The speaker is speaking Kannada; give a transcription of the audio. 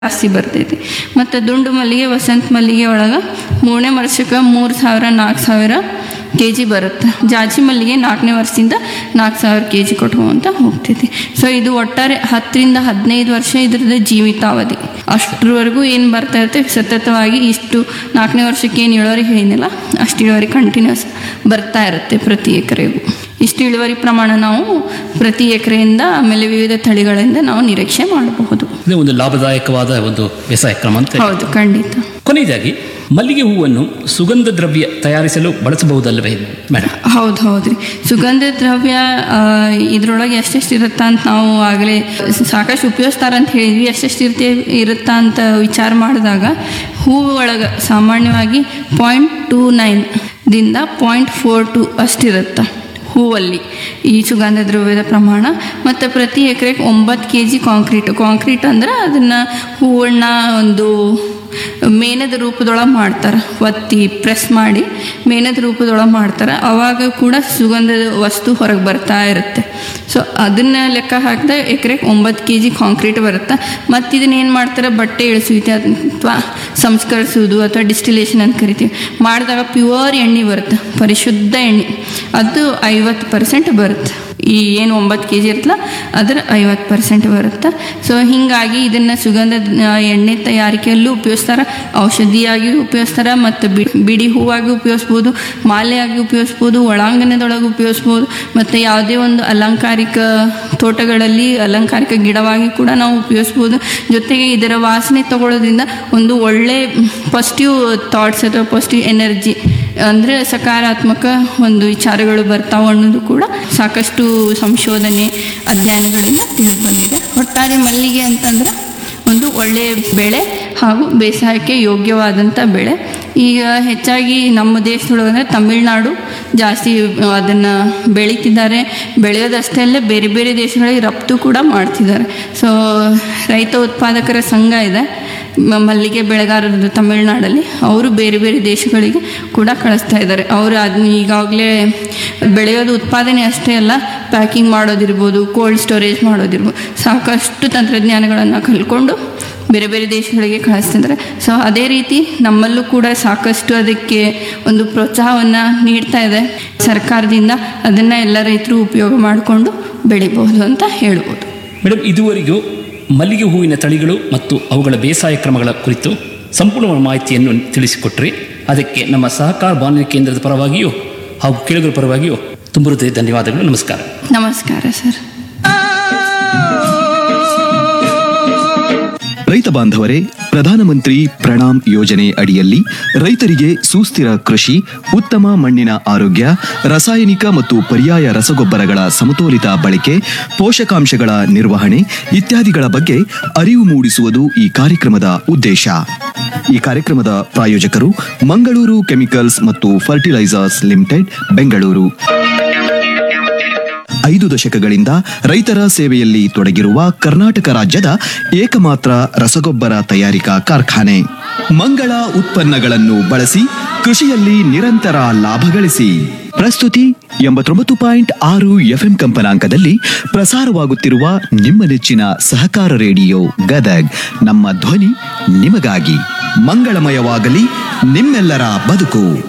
ಜಾಸ್ತಿ ಬರ್ತೈತಿ. ಮತ್ತು ದುಂಡು ಮಲ್ಲಿಗೆ ವಸಂತ ಮಲ್ಲಿಗೆ ಒಳಗೆ 3ನೇ ವರ್ಷಕ್ಕೆ 3,000-4,000 kg ಬರುತ್ತೆ. ಜಾಜಿ ಮಲ್ಲಿಗೆ 4ನೇ ವರ್ಷದಿಂದ 4,000 kg ಕೊಟ್ಕೊಂತ ಹೋಗ್ತೈತಿ. ಸೊ ಇದು ಒಟ್ಟಾರೆ 10-15 ವರ್ಷ ಇದ್ರದ್ದು ಜೀವಿತಾವಧಿ. ಅಷ್ಟರವರೆಗೂ ಏನು ಬರ್ತಾ ಇರುತ್ತೆ ಸತತವಾಗಿ ಇಷ್ಟು 4ನೇ ವರ್ಷಕ್ಕೆ ಏನು ಇಳುವರಿ ಹೇಳಿದ್ನಲ್ಲ ಅಷ್ಟು ಇಳುವರಿ ಕಂಟಿನ್ಯೂಸ್ ಬರ್ತಾ ಇರುತ್ತೆ ಪ್ರತಿ ಎಕರೆಗೂ. ಇಷ್ಟು ಇಳುವರಿ ಪ್ರಮಾಣ ನಾವು ಪ್ರತಿ ಎಕರೆಯಿಂದ ಆಮೇಲೆ ವಿವಿಧ ತಳಿಗಳಿಂದ ನಾವು ನಿರೀಕ್ಷೆ ಮಾಡಬಹುದು. ಒಂದು ಲಾಭದಾಯಕವಾದ ಒಂದು ಬೇಸಾಯ ಕ್ರಮ ಅಂತ. ಹೌದು, ಖಂಡಿತ. ಕೊನೆಯದಾಗಿ ಮಲ್ಲಿಗೆ ಹೂವನ್ನು ಸುಗಂಧ ದ್ರವ್ಯ ತಯಾರಿಸಲು ಬಳಸಬಹುದಲ್ಲವೇ ಮೇಡಮ್? ಹೌದ್ರಿ. ಸುಗಂಧ ದ್ರವ್ಯ ಇದ್ರೊಳಗೆ ಎಷ್ಟೆಷ್ಟು ಇರುತ್ತಾ ಅಂತ ನಾವು ಆಗಲೇ ಸಾಕಷ್ಟು ಉಪಯೋಗಿಸ್ತಾರ ಅಂತ ಹೇಳಿದ್ವಿ. ಎಷ್ಟೆಷ್ಟು ಇರುತ್ತಾ ಅಂತ ವಿಚಾರ ಮಾಡಿದಾಗ ಹೂವು ಒಳಗೆ ಸಾಮಾನ್ಯವಾಗಿ 0.29 0.42 ಅಷ್ಟಿರುತ್ತೆ ಹೂವಲ್ಲಿ ಈ ಸುಗಂಧ ದ್ರವ್ಯದ ಪ್ರಮಾಣ. ಮತ್ತು ಪ್ರತಿ ಎಕರೆಗೆ 9 kg ಕಾಂಕ್ರೀಟ್ ಅಂದ್ರೆ ಅದನ್ನು ಹೂವನ್ನ ಒಂದು ಮೇಣದ ರೂಪದೊಳಗೆ ಮಾಡ್ತಾರೆ, ಒತ್ತಿ ಪ್ರೆಸ್ ಮಾಡಿ ಮೇಣದ ರೂಪದೊಳಗೆ ಮಾಡ್ತಾರೆ. ಆವಾಗ ಕೂಡ ಸುಗಂಧದ ವಸ್ತು ಹೊರಗೆ ಬರ್ತಾ ಇರುತ್ತೆ. ಸೊ ಅದನ್ನು ಲೆಕ್ಕ ಹಾಕಿದ್ರೆ ಎಕರೆಗೆ 9 kg ಕಾಂಕ್ರೀಟ್ ಬರುತ್ತೆ. ಮತ್ತು ಇದನ್ನ ಏನು ಮಾಡ್ತಾರೆ, ಬಟ್ಟೆ ಇಳಿಸುವಿಕೆ ಅಥವಾ ಸಂಸ್ಕರಿಸುವುದು ಅಥವಾ ಡಿಸ್ಟಿಲೇಷನ್ ಅಂತ ಕರಿತೀವಿ ಮಾಡಿದಾಗ ಪ್ಯೂರ್ ಎಣ್ಣೆ ಬರುತ್ತೆ, ಪರಿಶುದ್ಧ ಎಣ್ಣೆ. ಅದು 50% ಬರುತ್ತೆ. ಈ ಏನು 9 kg ಇರುತ್ತಲ್ಲ ಅದರ 50% ಬರುತ್ತೆ. ಸೊ ಹೀಗಾಗಿ ಇದನ್ನು ಸುಗಂಧ ಎಣ್ಣೆ ತಯಾರಿಕೆಯಲ್ಲೂ ಉಪಯೋಗಿಸ್ತಾರೆ, ಔಷಧಿಯಾಗಿ ಉಪಯೋಗಿಸ್ತಾರೆ, ಮತ್ತು ಬಿಡಿ ಹೂವಾಗಿ ಉಪಯೋಗಿಸ್ಬೋದು, ಮಾಲೆಯಾಗಿ ಉಪಯೋಗಿಸ್ಬೋದು, ಒಳಾಂಗಣದೊಳಗೆ ಉಪಯೋಗಿಸ್ಬೋದು, ಮತ್ತು ಯಾವುದೇ ಒಂದು ಅಲಂಕಾರಿಕ ತೋಟಗಳಲ್ಲಿ ಅಲಂಕಾರಿಕ ಗಿಡವಾಗಿ ಕೂಡ ನಾವು ಉಪಯೋಗಿಸ್ಬೋದು. ಜೊತೆಗೆ ಇದರ ವಾಸನೆ ತಗೊಳ್ಳೋದ್ರಿಂದ ಒಂದು ಒಳ್ಳೆ ಪಾಸಿಟಿವ್ ಥಾಟ್ಸ್ ಅಥವಾ ಪಾಸಿಟಿವ್ ಎನರ್ಜಿ ಅಂದರೆ ಸಕಾರಾತ್ಮಕ ಒಂದು ವಿಚಾರಗಳು ಬರ್ತಾವೆ ಅನ್ನೋದು ಕೂಡ ಸಾಕಷ್ಟು ಸಂಶೋಧನೆ ಅಧ್ಯಯನಗಳಿಂದ ತಿಳಿದು ಬಂದಿದೆ. ಒಟ್ಟಾರೆ ಮಲ್ಲಿಗೆ ಅಂತಂದ್ರೆ ಒಂದು ಒಳ್ಳೆಯ ಬೆಳೆ ಹಾಗೂ ಬೇಸಾಯಕ್ಕೆ ಯೋಗ್ಯವಾದಂಥ ಬೆಳೆ. ಈಗ ಹೆಚ್ಚಾಗಿ ನಮ್ಮ ದೇಶದೊಳಗೆ ತಮಿಳುನಾಡು ಜಾಸ್ತಿ ಅದನ್ನು ಬೆಳೀತಿದ್ದಾರೆ. ಬೆಳೆಯೋದಷ್ಟೇ ಅಲ್ಲೇ ಬೇರೆ ಬೇರೆ ದೇಶಗಳಿಗೆ ರಫ್ತು ಕೂಡ ಮಾಡ್ತಿದ್ದಾರೆ. ಸೊ ರೈತ ಉತ್ಪಾದಕರ ಸಂಘ ಇದೆ ಮಲ್ಲಿಗೆ ಬೆಳೆಗಾರರದ್ದು ತಮಿಳುನಾಡಲ್ಲಿ, ಅವರು ಬೇರೆ ಬೇರೆ ದೇಶಗಳಿಗೆ ಕೂಡ ಕಳಿಸ್ತಾ ಇದ್ದಾರೆ. ಅವರು ಅದನ್ನ ಈಗಾಗಲೇ ಬೆಳೆಯೋದು ಉತ್ಪಾದನೆ ಅಷ್ಟೇ ಅಲ್ಲ, ಪ್ಯಾಕಿಂಗ್ ಮಾಡೋದಿರ್ಬೋದು, ಕೋಲ್ಡ್ ಸ್ಟೋರೇಜ್ ಮಾಡೋದಿರ್ಬೋದು, ಸಾಕಷ್ಟು ತಂತ್ರಜ್ಞಾನಗಳನ್ನು ಕಲ್ತ್ಕೊಂಡು ಬೇರೆ ಬೇರೆ ದೇಶಗಳಿಗೆ ಕಳಿಸ್ತಿದ್ದಾರೆ. ಸೊ ಅದೇ ರೀತಿ ನಮ್ಮಲ್ಲೂ ಕೂಡ ಸಾಕಷ್ಟು ಅದಕ್ಕೆ ಒಂದು ಪ್ರೋತ್ಸಾಹವನ್ನು ನೀಡ್ತಾ ಇದೆ ಸರ್ಕಾರದಿಂದ. ಅದನ್ನು ಎಲ್ಲ ರೈತರು ಉಪಯೋಗ ಮಾಡಿಕೊಂಡು ಬೆಳಿಬಹುದು ಅಂತ ಹೇಳ್ಬೋದು. ಮೇಡಮ್, ಇದುವರೆಗೂ ಮಲ್ಲಿಗೆ ಹೂವಿನ ತಳಿಗಳು ಮತ್ತು ಅವುಗಳ ಬೇಸಾಯ ಕ್ರಮಗಳ ಕುರಿತು ಸಂಪೂರ್ಣ ಮಾಹಿತಿಯನ್ನು ತಿಳಿಸಿಕೊಟ್ರಿ. ಅದಕ್ಕೆ ನಮ್ಮ ಸಹಕಾರ ಬಾನುಲಿ ಕೇಂದ್ರದ ಪರವಾಗಿಯೂ ಹಾಗೂ ಕೇಳುಗರ ಪರವಾಗಿಯೂ ತುಂಬ ಹೃದಯ ಧನ್ಯವಾದಗಳು. ನಮಸ್ಕಾರ. ನಮಸ್ಕಾರ ಸರ್. ರೈತ ಬಾಂಧವರೇ, ಪ್ರಧಾನಮಂತ್ರಿ ಪ್ರಣಾಮ್ ಯೋಜನೆ ಅಡಿಯಲ್ಲಿ ರೈತರಿಗೆ ಸುಸ್ಥಿರ ಕೃಷಿ, ಉತ್ತಮ ಮಣ್ಣಿನ ಆರೋಗ್ಯ, ರಾಸಾಯನಿಕ ಮತ್ತು ಪರ್ಯಾಯ ರಸಗೊಬ್ಬರಗಳ ಸಮತೋಲಿತ ಬಳಕೆ, ಪೋಷಕಾಂಶಗಳ ನಿರ್ವಹಣೆ ಇತ್ಯಾದಿಗಳ ಬಗ್ಗೆ ಅರಿವು ಮೂಡಿಸುವುದು ಈ ಕಾರ್ಯಕ್ರಮದ ಉದ್ದೇಶ. ಈ ಕಾರ್ಯಕ್ರಮದ ಪ್ರಾಯೋಜಕರು ಮಂಗಳೂರು ಕೆಮಿಕಲ್ಸ್ ಮತ್ತು ಫರ್ಟಿಲೈಸರ್ಸ್ ಲಿಮಿಟೆಡ್, ಬೆಂಗಳೂರು. 5 ದಶಕಗಳಿಂದ ರೈತರ ಸೇವೆಯಲ್ಲಿ ತೊಡಗಿರುವ ಕರ್ನಾಟಕ ರಾಜ್ಯದ ಏಕಮಾತ್ರ ರಸಗೊಬ್ಬರ ತಯಾರಿಕಾ ಕಾರ್ಖಾನೆ. ಮಂಗಳ ಉತ್ಪನ್ನಗಳನ್ನು ಬಳಸಿ ಕೃಷಿಯಲ್ಲಿ ನಿರಂತರ ಲಾಭ ಗಳಿಸಿ. ಪ್ರಸ್ತುತಿ 89.6 FM ಕಂಪನಾಂಕದಲ್ಲಿ ಪ್ರಸಾರವಾಗುತ್ತಿರುವ ನಿಮ್ಮ ನೆಚ್ಚಿನ ಸಹಕಾರ ರೇಡಿಯೋ ಗದಗ್. ನಮ್ಮ ಧ್ವನಿ ನಿಮಗಾಗಿ. ಮಂಗಳಮಯವಾಗಲಿ ನಿಮ್ಮೆಲ್ಲರ ಬದುಕು.